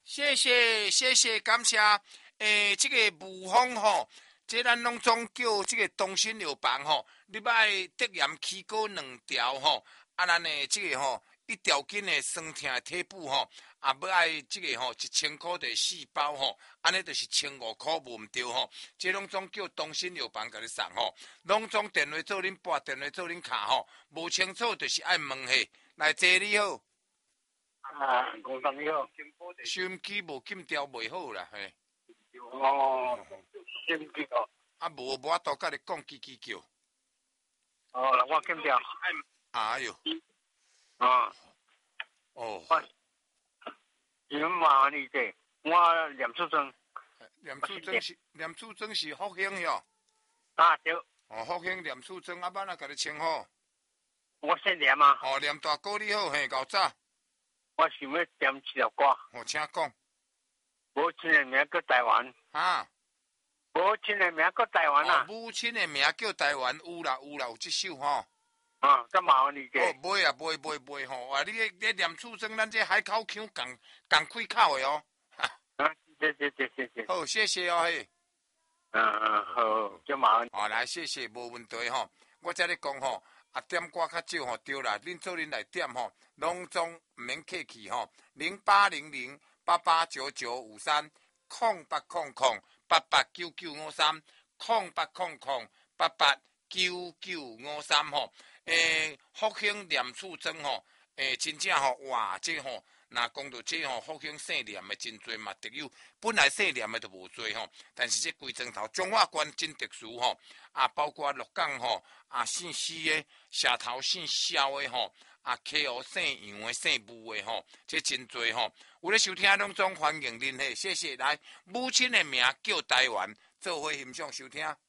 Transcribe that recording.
谢谢，感谢。这个武风吼，这咱拢总叫这个东兴药房吼，你爱得盐起膏2条吼，啊，咱的这个吼1条斤的酸痛体补吼，啊，要爱这个吼1000块的4包吼，安尼就是1500块无毋对吼。这拢总叫东兴药房甲你送吼，拢总电话做恁拨，电话做恁卡吼，无清楚就是爱问下。来，坐你好。 工厂你好。 收音机无禁调袂好啦，嘿。 哦，禁机哦。 啊，无法度甲你讲叽叽叫。 哦，我禁调。 哎哟。 哦。 哦。 你们麻烦你这，我念出证。 念出证是福兴哟。 啊对。 哦，福兴念出证，啊，摆甲你称好。 我先念啊。 哦，念大哥你好，嘿，够早。 我想要点一条歌。 哦，请讲。 母亲的名叫台湾。 哈。 母亲的名叫台湾啊。 母亲的名叫台湾，有啦，有这首吼。 啊，咁麻烦你这。 哦，袂啊，袂吼，啊，你念出证，咱这海口腔共开口的哦。 啊，谢。 好，谢谢哦，嘿。 好，就麻烦。 哦，来，谢谢，无问题吼。我才咧讲吼。啊，点歌较少吼，对啦，恁做恁来点吼，拢总毋免客气吼，0800889953，0800889953吼。福兴念处证吼，真正吼，哇，这吼，若讲到这吼，福兴姓念的真多嘛，特有本来姓念的就无多吼，但是这规庄头中华关真特殊吼，啊，包括鹿港吼，啊，姓施的，社头姓肖的吼，啊，溪湖姓杨的、姓吴的吼，这真多吼，有咧收听拢总欢迎恁嘿，谢谢。来，母亲的名叫台湾，做伙欣赏收听。